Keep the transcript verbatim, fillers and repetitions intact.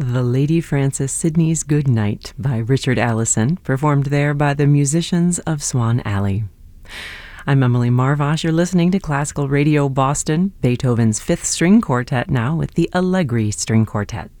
The Lady Frances Sidney's Good Night by Richard Allison, performed there by the musicians of Swan Alley. I'm Emily Marvosh. You're listening to Classical Radio Boston, Beethoven's Fifth String Quartet now with the Allegri String Quartet.